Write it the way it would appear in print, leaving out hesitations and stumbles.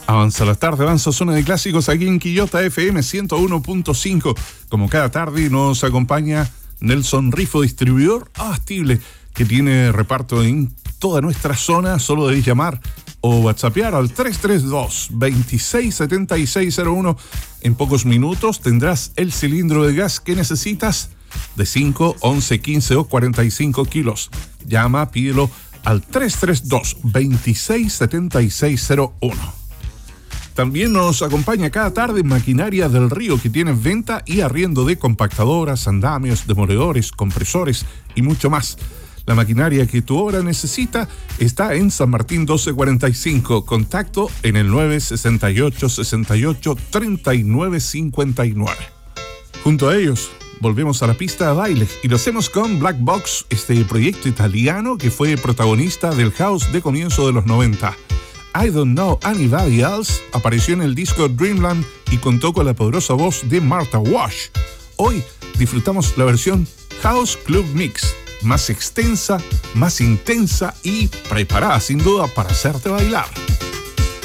Avanza la tarde, avanza Zona de Clásicos aquí en Quillota FM 101.5. Como cada tarde nos acompaña Nelson Rifo, distribuidor abastible que tiene reparto en toda nuestra zona. Solo debéis llamar o whatsappear al 332-267601. En pocos minutos tendrás el cilindro de gas que necesitas de 5, 11, 15 o 45 kilos. Llama, pídelo al 332-267601. También nos acompaña cada tarde Maquinaria del Río, que tiene venta y arriendo de compactadoras, andamios, demoledores, compresores y mucho más. La maquinaria que tu obra necesita está en San Martín 1245. Contacto en el 968-68-3959. Junto a ellos, volvemos a la pista de baile y lo hacemos con Black Box, este proyecto italiano que fue protagonista del house de comienzo de los 90. I Don't Know Anybody Else apareció en el disco Dreamland y contó con la poderosa voz de Martha Wash. Hoy disfrutamos la versión House Club Mix, más extensa, más intensa y preparada sin duda para hacerte bailar.